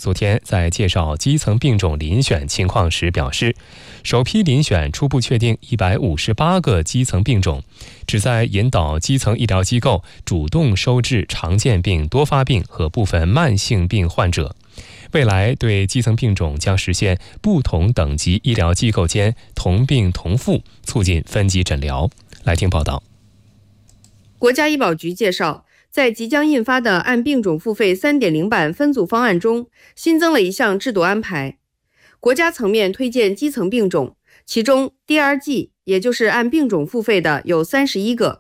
昨天在介绍基层病种遴选情况时表示，首批遴选初步确定158个基层病种，旨在引导基层医疗机构主动收治常见病、多发病和部分慢性病患者。未来对基层病种将实现不同等级医疗机构间同病同付，促进分级诊疗。来听报道。 国家医保局介绍，在即将印发的按病种付费 3.0 版分组方案中，新增了一项制度安排。国家层面推荐基层病种，其中 DRG 也就是按病种付费的有31个，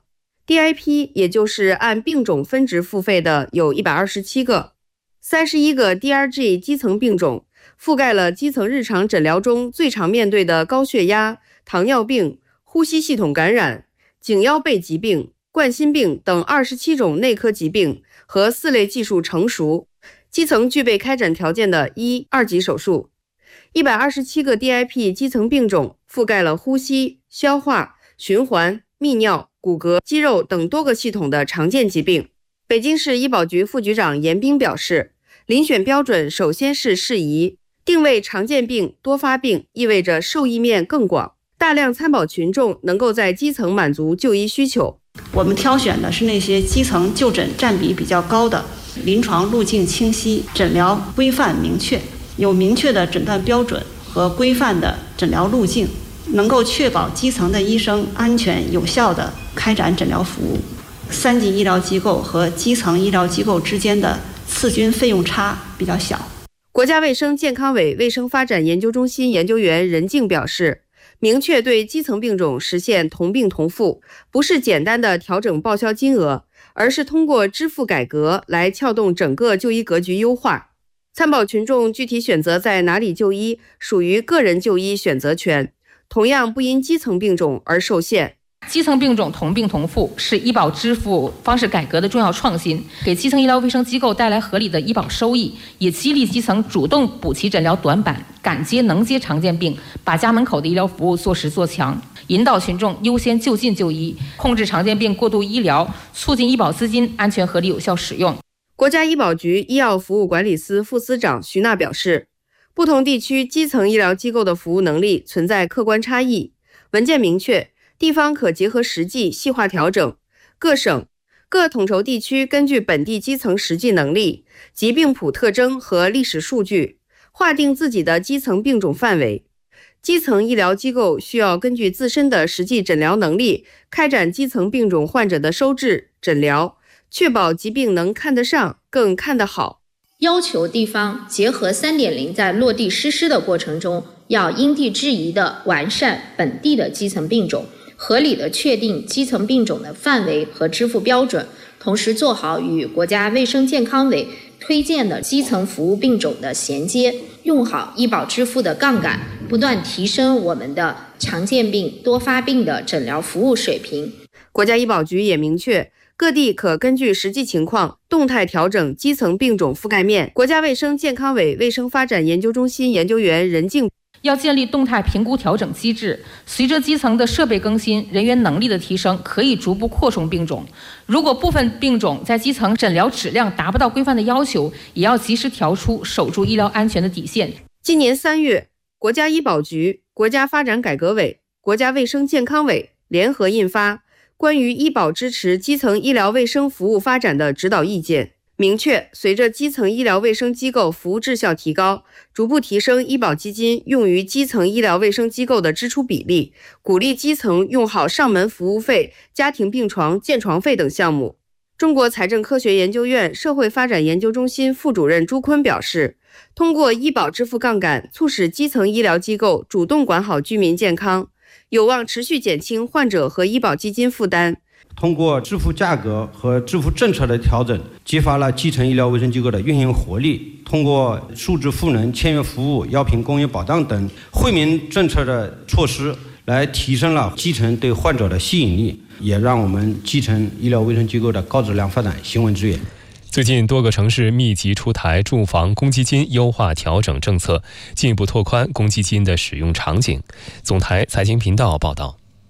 DIP 也就是按病种分值付费的有127个。31个 DRG 基层病种覆盖了基层日常诊疗中最常面对的高血压、糖尿病、呼吸系统感染、颈腰背疾病、冠心病等27种内科疾病和4类技术成熟、基层具备开展条件的1、2级手术。127个 DIP 基层病种覆盖了呼吸、消化、循环、泌尿、骨骼、肌肉等多个系统的常见疾病。北京市医保局副局长严彬表示，遴选标准首先是适宜，定位常见病、多发病意味着受益面更广，大量参保群众能够在基层满足就医需求。 我们挑选的是那些基层就诊占比比较高的，临床路径清晰，诊疗规范明确，有明确的诊断标准和规范的诊疗路径，能够确保基层的医生安全有效地开展诊疗服务。3级医疗机构和基层医疗机构之间的次均费用差比较小。 国家卫生健康委卫生发展研究中心研究员任静表示，明确对基层病种实现同病同付，不是简单的调整报销金额，而是通过支付改革来撬动整个就医格局优化。参保群众具体选择在哪里就医，属于个人就医选择权，同样不因基层病种而受限。 基层病种同病同付是医保支付方式改革的重要创新，给基层医疗卫生机构带来合理的医保收益，也激励基层主动补齐诊疗短板，敢接能接常见病，把家门口的医疗服务做实做强，引导群众优先就近就医，控制常见病过度医疗，促进医保资金安全合理有效使用。 国家医保局医药服务管理司副司长徐娜表示，不同地区基层医疗机构的服务能力存在客观差异，文件明确，地方可结合实际细化调整，各省、各统筹地区根据本地基层实际能力、疾病谱特征和历史数据，划定自己的基层病种范围。基层医疗机构需要根据自身的实际诊疗能力，开展基层病种患者的收治、诊疗，确保疾病能看得上，更看得好。 要求地方结合 3.0 在落地实施的过程中，要因地制宜地完善本地的基层病种，合理地确定基层病种的范围和支付标准，同时做好与国家卫生健康委推荐的基层服务病种的衔接，用好医保支付的杠杆，不断提升我们的常见病、多发病的诊疗服务水平。 国家医保局也明确，各地可根据实际情况动态调整基层病种覆盖面。国家卫生健康委卫生发展研究中心研究员任静要建立动态评估调整机制，随着基层的设备更新、人员能力的提升，可以逐步扩充病种。如果部分病种在基层诊疗质量达不到规范的要求，也要及时调出，守住医疗安全的底线。 今年3月，国家医保局、国家发展改革委、国家卫生健康委联合印发关于医保支持基层医疗卫生服务发展的指导意见，明确随着基层医疗卫生机构服务质效提高，逐步提升医保基金用于基层医疗卫生机构的支出比例，鼓励基层用好上门服务费、家庭病床、建床费等项目。中国财政科学研究院社会发展研究中心副主任朱坤表示，通过医保支付杠杆，促使基层医疗机构主动管好居民健康，有望持续减轻患者和医保基金负担。 通过支付价格和支付政策的调整，激发了基层医疗卫生机构的运营活力。通过数字赋能、签约服务、药品供应保障等惠民政策的措施，来提升了基层对患者的吸引力，也让我们基层医疗卫生机构的高质量发展行稳致远。 最近多个城市密集出台住房公积金优化调整政策，进一步拓宽公积金的使用场景。总台财经频道报道。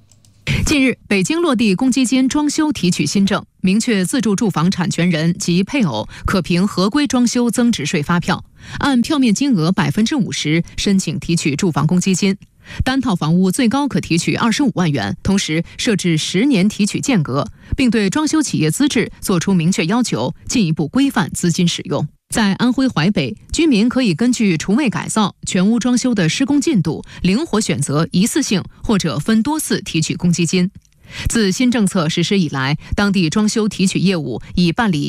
近日，北京落地公积金装修提取新政，明确自住住房产权人及配偶可凭合规装修增值税发票，按票面金额50%申请提取住房公积金。单套房屋最高可提取25万元，同时设置10年提取间隔，并对装修企业资质作出明确要求，进一步规范资金使用。在安徽淮北，居民可以根据厨卫改造、全屋装修的施工进度，灵活选择一次性或者分多次提取公积金。自新政策实施以来，当地装修提取业务已办理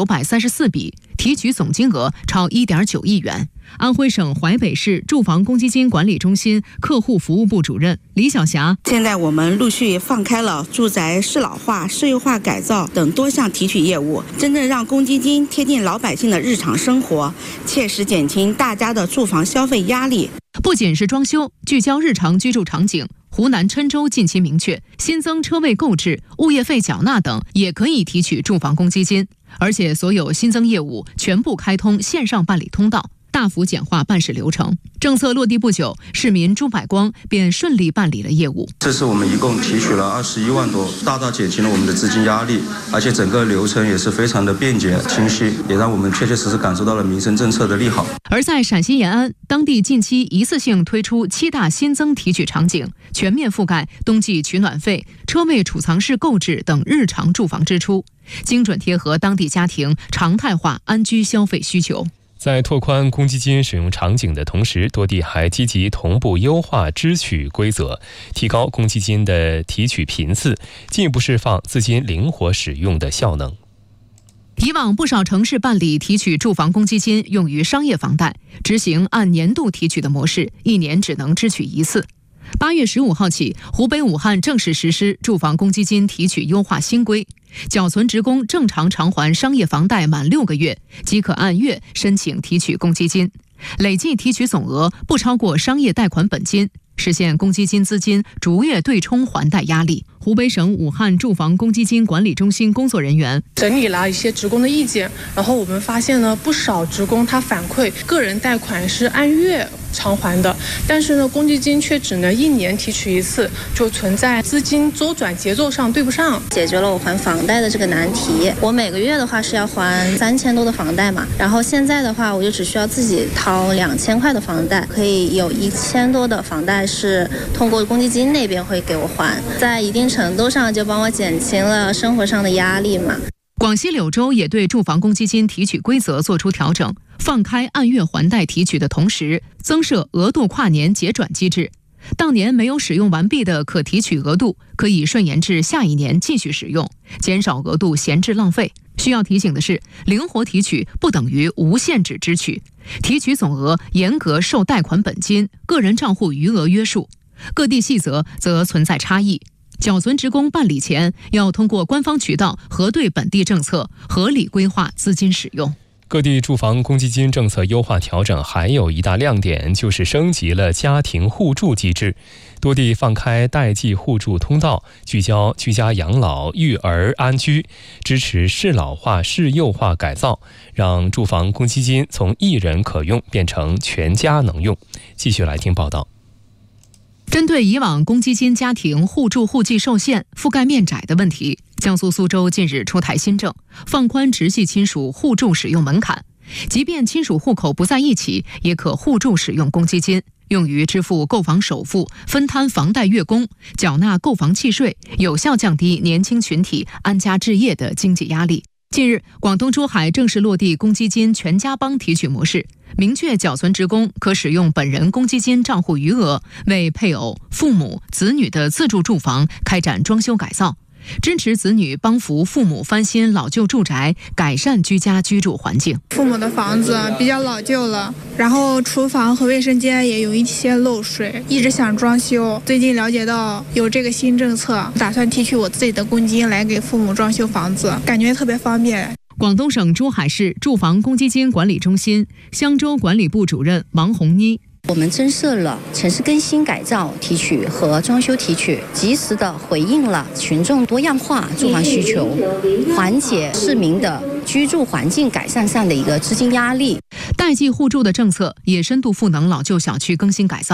1934笔，提取总金额超1.9亿元。安徽省淮北市住房公积金管理中心客户服务部主任李晓霞： 现在我们陆续放开了住宅适老化、社会化改造等多项提取业务，真正让公积金贴近老百姓的日常生活，切实减轻大家的住房消费压力。 不仅是装修，聚焦日常居住场景，湖南郴州近期明确，新增车位购置、物业费缴纳等也可以提取住房公积金，而且所有新增业务全部开通线上办理通道，大幅简化办事流程。政策落地不久，市民朱百光便顺利办理了业务。 这次我们一共提取了21万多，大大减轻了我们的资金压力，而且整个流程也是非常的便捷清晰，也让我们确确实实感受到了民生政策的利好。 而在陕西延安，当地近期一次性推出7大新增提取场景，全面覆盖冬季取暖费、车位储藏室购置等日常住房支出，精准贴合当地家庭常态化安居消费需求。 在拓宽公积金使用场景的同时，多地还积极同步优化支取规则，提高公积金的提取频次，进一步释放资金灵活使用的效能。 以往不少城市办理提取住房公积金用于商业房贷，执行按年度提取的模式，1年只能支取1次。8月15号起，湖北武汉正式实施住房公积金提取优化新规，缴存职工正常偿还商业房贷满6个月，即可按月申请提取公积金，累计提取总额不超过商业贷款本金，实现公积金资金逐月对冲还贷压力。湖北省武汉住房公积金管理中心工作人员整理了一些职工的意见，然后我们发现呢，不少职工他反馈个人贷款是按月偿还的，但是呢，公积金却只能1年提取1次，就存在资金周转节奏上对不上。 解决了我还房贷的这个难题。我每个月的话是要还3000多的房贷嘛，然后现在的话我就只需要自己掏2000块的房贷，可以有1000多的房贷是通过公积金那边会给我还，在一定程度上就帮我减轻了生活上的压力嘛。 广西柳州也对住房公积金提取规则作出调整，放开按月还贷提取的同时，增设额度跨年结转机制。当年没有使用完毕的可提取额度，可以顺延至下一年继续使用，减少额度闲置浪费。需要提醒的是，灵活提取不等于无限制支取，提取总额严格受贷款本金、个人账户余额约束，各地细则则存在差异。缴存职工办理前要通过官方渠道核对本地政策，合理规划资金使用。 各地住房公积金政策优化调整还有一大亮点，就是升级了家庭互助机制。多地放开代际互助通道，聚焦居家养老、育儿安居，支持适老化、适幼化改造，让住房公积金从1人可用变成全家能用。继续来听报道。 针对以往公积金家庭互助户籍受限、覆盖面窄的问题，江苏苏州近日出台新政，放宽直系亲属互助使用门槛，即便亲属户口不在一起，也可互助使用公积金，用于支付购房首付、分摊房贷月供、缴纳购房契税，有效降低年轻群体安家置业的经济压力。近日，广东珠海正式落地公积金全家帮提取模式，明确缴存职工可使用本人公积金账户余额为配偶、父母、子女的自住住房开展装修改造，支持子女帮扶父母翻新老旧住宅，改善居家居住环境。 父母的房子比较老旧了，然后厨房和卫生间也有一些漏水，一直想装修。最近了解到有这个新政策，打算提取我自己的公积金来给父母装修房子，感觉特别方便。 广东省珠海市住房公积金管理中心香洲管理部主任王红妮： 我们增设了城市更新改造提取和装修提取，及时的回应了群众多样化住房需求，缓解市民的居住环境改善上的一个资金压力。 代际互助的政策也深度赋能老旧小区更新改造。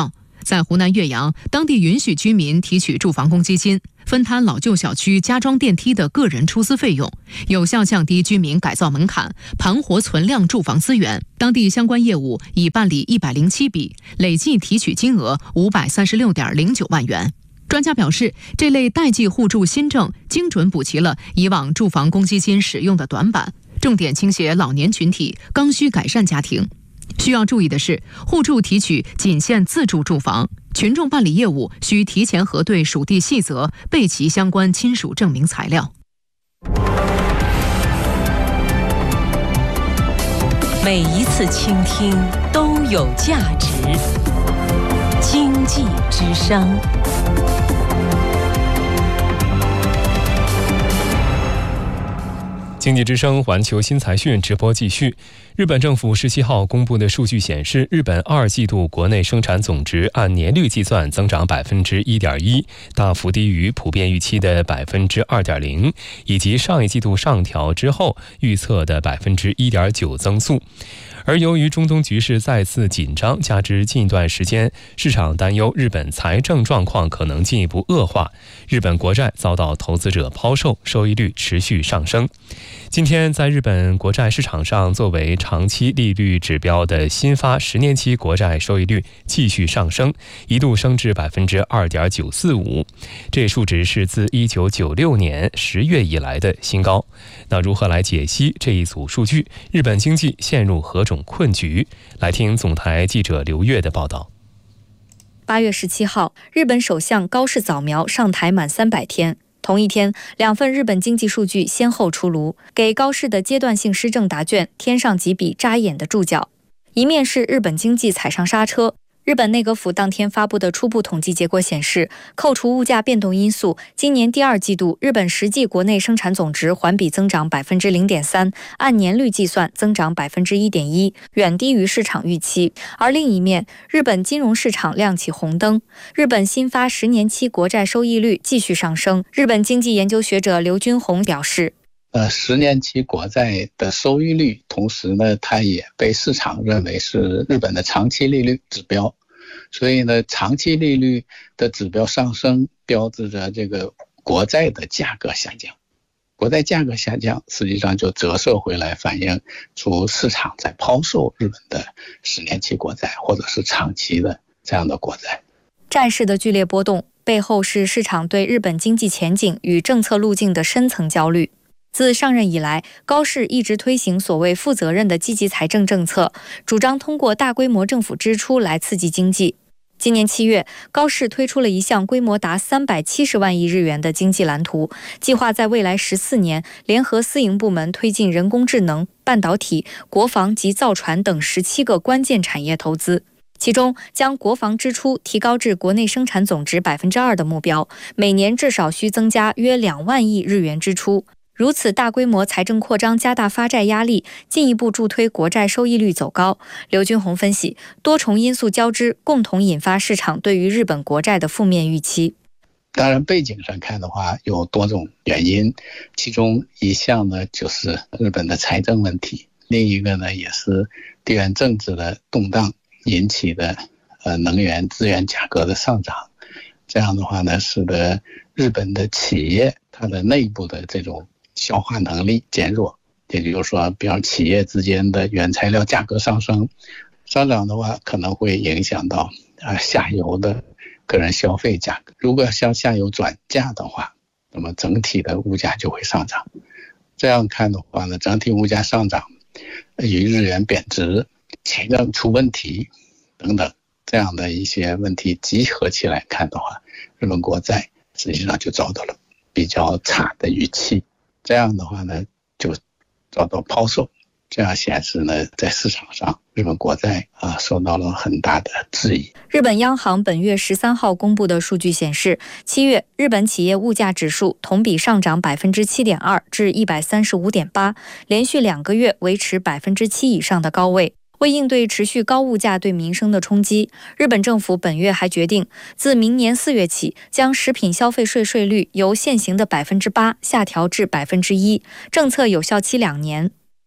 在湖南岳阳，当地允许居民提取住房公积金，分摊老旧小区加装电梯的个人出资费用，有效降低居民改造门槛，盘活存量住房资源。当地相关业务已办理107笔，累计提取金额536.09万元。专家表示，这类代际互助新政精准补齐了以往住房公积金使用的短板，重点倾斜老年群体、刚需改善家庭。需要注意的是，互助提取仅限自住住房，群众办理业务需提前核对属地细则，备齐相关亲属证明材料。 每一次倾听都有价值。经济之声。 经济之声环球新财讯直播继续。日本政府17号公布的数据显示，日本2季度国内生产总值按年率计算增长 1.1%， 大幅低于普遍预期的 2.0%， 以及上一季度上调之后预测的 1.9% 增速。而由于中东局势再次紧张，加之近一段时间市场担忧日本财政状况可能进一步恶化，日本国债遭到投资者抛售，收益率持续上升。今天在日本国债市场上，作为长期利率指标的新发10年期国债收益率继续上升，一度升至 2.945%， 这数值是自1996年10月以来的新高。那如何来解析这一组数据？日本经济陷入何种困局？来听总台记者刘越的报道。 8月17号，日本首相高市早苗上台满300天。同一天，2份日本经济数据先后出炉，给高市的阶段性施政答卷添上几笔扎眼的注脚。一面是日本经济踩上刹车，日本内阁府当天发布的初步统计结果显示，扣除物价变动因素，今年第2季度日本实际国内生产总值环比增长 0.3%， 按年率计算增长 1.1%， 远低于市场预期。而另一面，日本金融市场亮起红灯，日本新发10年期国债收益率继续上升。日本经济研究学者刘军宏表示 ，10年期国债的收益率，同时呢，它也被市场认为是日本的长期利率指标，所以呢，长期利率的指标上升，标志着这个国债的价格下降。国债价格下降，实际上就折射回来，反映出市场在抛售日本的10年期国债，或者是长期的这样的国债。 债市的剧烈波动背后是市场对日本经济前景与政策路径的深层焦虑。自上任以来，高市一直推行所谓负责任的积极财政政策，主张通过大规模政府支出来刺激经济。今年7月，高市推出了一项规模达370万亿日元的经济蓝图，计划在未来14年联合私营部门推进人工智能、半导体、国防及造船等17个关键产业投资。其中将国防支出提高至国内生产总值 2% 的目标，每年至少需增加约2万亿日元支出。如此大规模财政扩张加大发债压力，进一步助推国债收益率走高。刘军宏分析，多重因素交织，共同引发市场对于日本国债的负面预期。 当然背景上看的话，有多种原因，其中一项呢就是日本的财政问题，另一个呢也是地缘政治的动荡引起的能源资源价格的上涨。这样的话呢，使得日本的企业它的内部的这种消化能力减弱，也就是说，比如企业之间的原材料价格上涨的话，可能会影响到下游的个人消费价格。如果向下游转嫁的话，那么整体的物价就会上涨。这样看的话呢，整体物价上涨与日元贬值、财政出问题等等这样的一些问题集合起来看的话，日本国债实际上就遭到了比较差的预期。这样的话呢，就遭到抛售，这样显示呢，在市场上日本国债受到了很大的质疑。 日本央行本月13号公布的数据显示，7月日本企业物价指数同比上涨 7.2% 至 135.8， 连续2个月维持 7% 以上的高位。为应对持续高物价对民生的冲击，日本政府本月还决定，自明年4月起，将食品消费税税率由现行的 8% 下调至 1%， 政策有效期2年。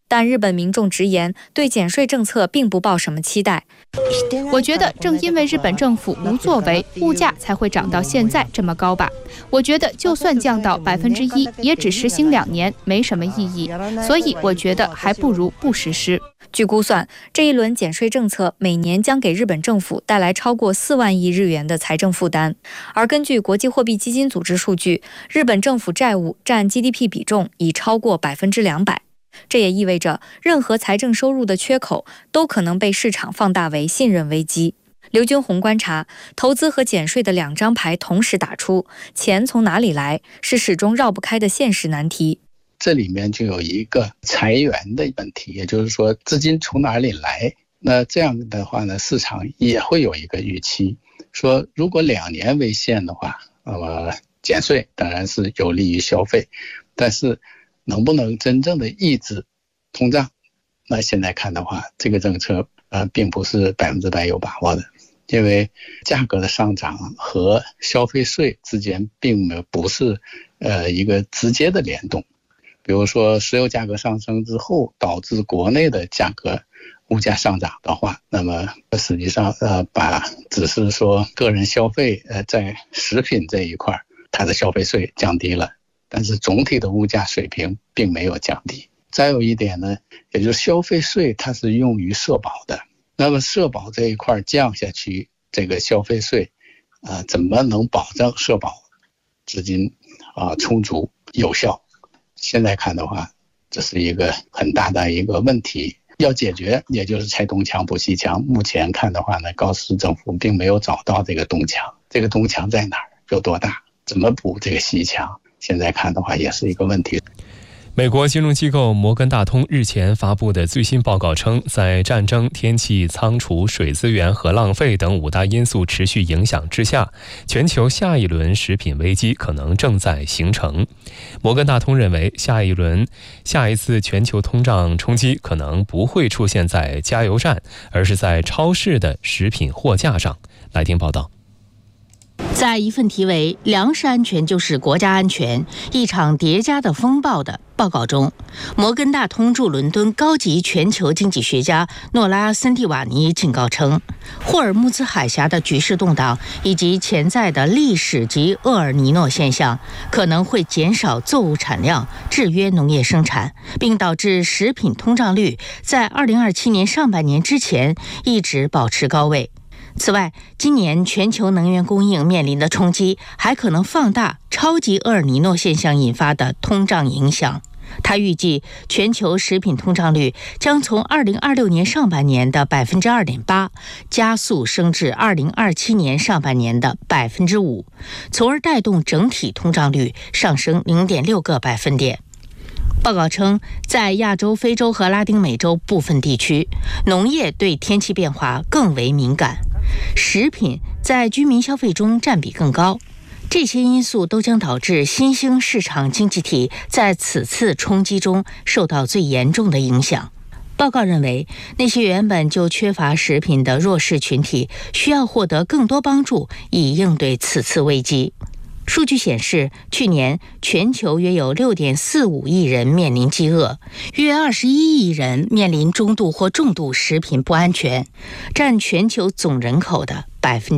但日本民众直言对减税政策并不抱什么期待。 我觉得正因为日本政府无作为，物价才会涨到现在这么高吧。我觉得就算降到1%，也只实行2年，没什么意义。所以我觉得还不如不实施。 据估算，这一轮减税政策每年将给日本政府带来超过4万亿日元的财政负担。而根据国际货币基金组织数据，日本政府债务占 GDP 比重已超过200%。这也意味着任何财政收入的缺口都可能被市场放大为信任危机。刘军红观察，投资和减税的2张牌同时打出，钱从哪里来是始终绕不开的现实难题。 这里面就有一个裁员的问题，也就是说资金从哪里来。那这样的话呢，市场也会有一个预期，说如果2年为限的话，减税当然是有利于消费，但是能不能真正的抑制通胀？那现在看的话，这个政策并不是100%有把握的，因为价格的上涨和消费税之间并不是一个直接的联动。比如说石油价格上升之后导致国内的物价上涨的话，那么实际上只是说个人消费在食品这一块它的消费税降低了，但是总体的物价水平并没有降低。再有一点呢，也就是消费税它是用于社保的，那么社保这一块降下去，这个消费税怎么能保证社保资金充足有效？现在看的话，这是一个很大的一个问题，要解决也就是拆东墙补西墙。目前看的话呢，高市政府并没有找到这个东墙，这个东墙在哪儿，有多大，怎么补这个西墙，现在看的话也是一个问题。 美国金融机构摩根大通日前发布的最新报告称，在战争、天气、仓储、水资源和浪费等5大因素持续影响之下，全球下一轮食品危机可能正在形成。摩根大通认为，下一次全球通胀冲击可能不会出现在加油站，而是在超市的食品货架上。来听报道。 在一份题为《粮食安全就是国家安全：一场叠加的风暴》的报告中，摩根大通驻伦敦高级全球经济学家诺拉·森蒂瓦尼警告称，霍尔木兹海峡的局势动荡以及潜在的历史级厄尔尼诺现象可能会减少作物产量，制约农业生产，并导致食品通胀率在2027年上半年之前一直保持高位。此外，今年全球能源供应面临的冲击还可能放大超级厄尔尼诺现象引发的通胀影响。他预计全球食品通胀率将从2026年上半年的 2.8% 加速升至2027年上半年的 5%， 从而带动整体通胀率上升 0.6个百分点。报告称，在亚洲、非洲和拉丁美洲部分地区，农业对天气变化更为敏感，食品在居民消费中占比更高。这些因素都将导致新兴市场经济体在此次冲击中受到最严重的影响。报告认为，那些原本就缺乏食品的弱势群体需要获得更多帮助，以应对此次危机。数据显示，去年全球约有 6.45 亿人面临饥饿，约21亿人面临中度或重度食品不安全，占全球总人口的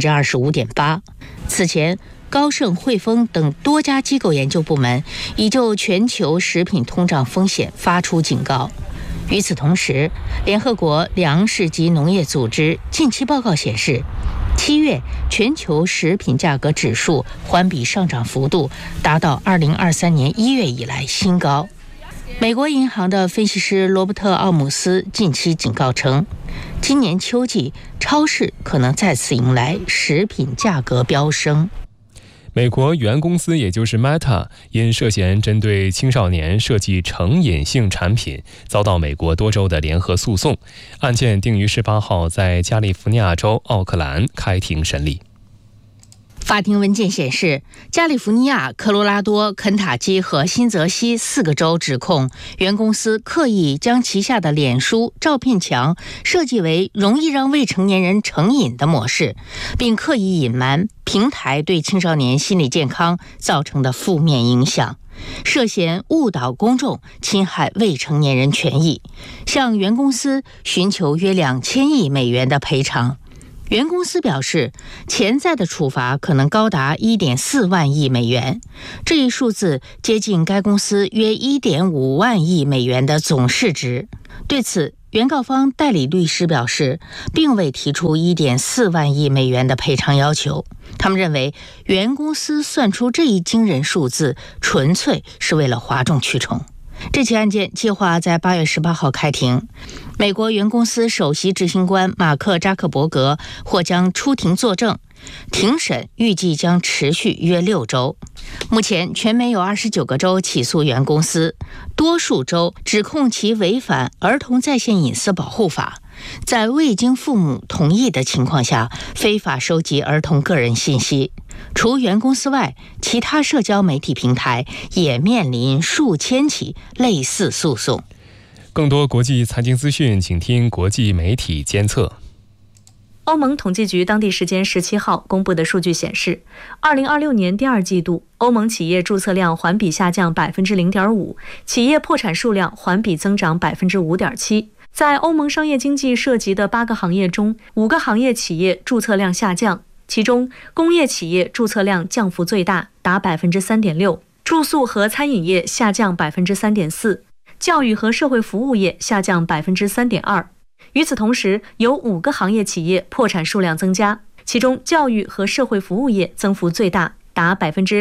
25.8%。此前，高盛、汇丰等多家机构研究部门已就全球食品通胀风险发出警告。与此同时，联合国粮食及农业组织近期报告显示，7月全球食品价格指数环比上涨幅度达到2023年1月以来新高。美国银行的分析师罗伯特·奥姆斯近期警告称，今年秋季超市可能再次迎来食品价格飙升。 美国原公司也就是 Meta 因涉嫌针对青少年设计成瘾性产品，遭到美国多州的联合诉讼，案件定于18号在加利福尼亚州奥克兰开庭审理。 法庭文件显示，加利福尼亚、科罗拉多、肯塔基和新泽西4个州指控原公司刻意将旗下的脸书照片墙设计为容易让未成年人成瘾的模式，并刻意隐瞒平台对青少年心理健康造成的负面影响，涉嫌误导公众、侵害未成年人权益，向原公司寻求约2000亿美元的赔偿。原公司表示，潜在的处罚可能高达1.4万亿美元，这一数字接近该公司约1.5万亿美元的总市值。对此，原告方代理律师表示，并未提出1.4万亿美元的赔偿要求。他们认为，原公司算出这一惊人数字，纯粹是为了哗众取宠。这起案件计划在8月18号开庭。美国原公司首席执行官马克·扎克伯格或将出庭作证，庭审预计将持续约6周。目前，全美有29个州起诉原公司，多数州指控其违反《儿童在线隐私保护法》，在未经父母同意的情况下，非法收集儿童个人信息。除原公司外，其他社交媒体平台也面临数千起类似诉讼。 更多国际财经资讯，请听国际媒体监测。 欧盟统计局当地时间17号公布的数据显示，2026年第2季度，欧盟企业注册量环比下降 0.5%， 企业破产数量环比增长 5.7%。在欧盟商业经济涉及的8个行业中，5个行业企业注册量下降，其中工业企业注册量降幅最大，达 3.6%， 住宿和餐饮业下降 3.4%， 教育和社会服务业下降 3.2%。与此同时，有5个行业企业破产数量增加，其中教育和社会服务业增幅最大，达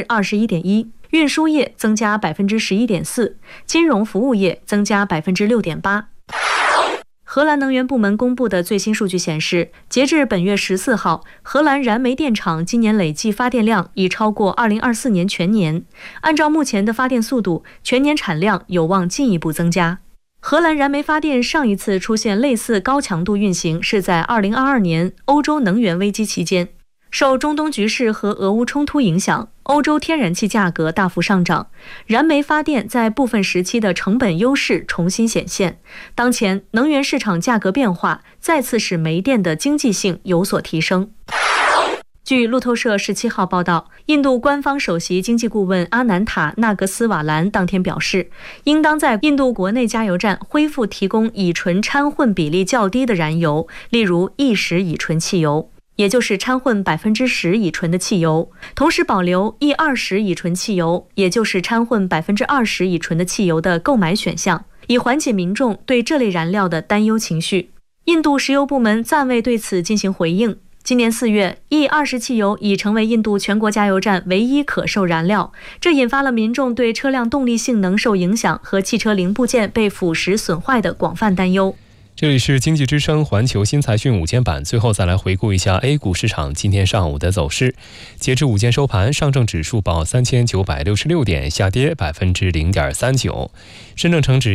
21.1%， 运输业增加 11.4%， 金融服务业增加 6.8%。荷兰能源部门公布的最新数据显示，截至本月14号，荷兰燃煤电厂今年累计发电量已超过2024年全年。按照目前的发电速度，全年产量有望进一步增加。荷兰燃煤发电上一次出现类似高强度运行是在2022年欧洲能源危机期间。受中东局势和俄乌冲突影响，欧洲天然气价格大幅上涨，燃煤发电在部分时期的成本优势重新显现。当前能源市场价格变化再次使煤电的经济性有所提升。据路透社17号报道，印度官方首席经济顾问阿南塔·纳格斯瓦兰当天表示，应当在印度国内加油站恢复提供乙醇掺混比例较低的燃油，例如E10乙醇汽油，也就是掺混 10% 乙醇的汽油，同时保留E20乙醇汽油，也就是掺混 20% 乙醇的汽油的购买选项，以缓解民众对这类燃料的担忧情绪。印度石油部门暂未对此进行回应。今年4月 ，E20汽油已成为印度全国加油站唯一可售燃料，这引发了民众对车辆动力性能受影响和汽车零部件被腐蚀损坏的广泛担忧。 这里是经济之声环球新财讯午间版，最后再来回顾一下 A 股市场今天上午的走势。截至午间收盘，上证指数报3966点，下跌 0.39%； 深证成指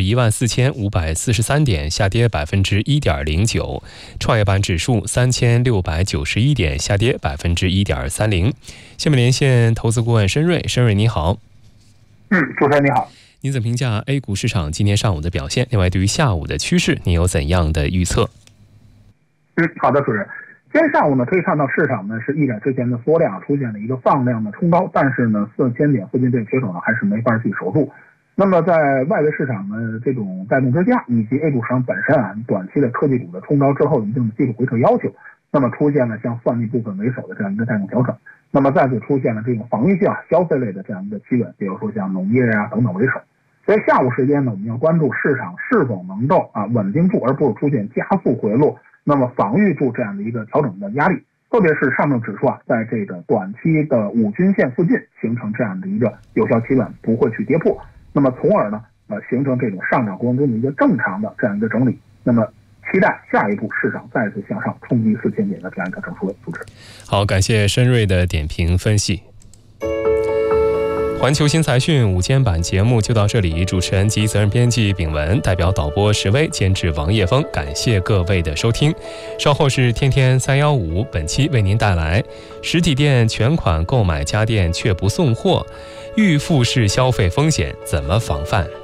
14543点，下跌 1.09%； 创业板指数3691点，下跌 1.30%。下面连线投资顾问申瑞，申瑞你好。 主持人你好。 您怎么评价 A 股市场今天上午的表现？另外，对于下午的趋势，您有怎样的预测？ 好的，主任。今天上午呢，可以看到市场呢是一展之前的缩量，出现了一个放量的冲高，但是呢，4000点附近这个缺口呢还是没法去守住。那么在外围市场的这种带动之下，以及 A 股市场本身短期的科技股的冲高之后一定的技术回撤要求，那么出现了像算力部分为首的这样一个带动调整。那么再次出现了这种防御性消费类的这样一个企稳，比如说像农业等等为首。所以下午时间呢，我们要关注市场是否能够稳定住，而不是出现加速回落，那么防御住这样的一个调整的压力。特别是上证指数在这个短期的5均线附近形成这样的一个有效企稳，不会去跌破，那么从而呢形成这种上涨过程中的一个正常的这样一个整理。那么期待下一步市场再次向上冲击4000点的这样一个整数位。主持。 好，感谢申瑞的点评分析。 环球新财讯午间版节目就到这里，主持人及责任编辑炳文，代表导播石威，监制王叶峰，感谢各位的收听。稍后是天天315，本期为您带来实体店全款购买家电却不送货，预付式消费风险怎么防范。